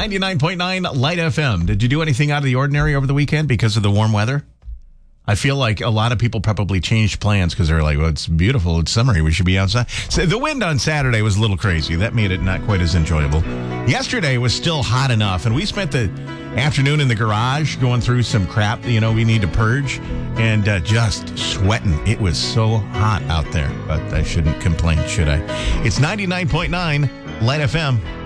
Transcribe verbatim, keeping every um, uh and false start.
ninety-nine point nine Light F M. Did you do anything out of the ordinary over the weekend because of the warm weather? I feel like a lot of people probably changed plans because they're like, well, it's beautiful. It's summery. We should be outside. So the wind on Saturday was a little crazy. That made it not quite as enjoyable. Yesterday was still hot enough, and we spent the afternoon in the garage going through some crap, you know, we need to purge, and uh, just sweating. It was so hot out there, but I shouldn't complain, should I? It's ninety-nine point nine Light F M.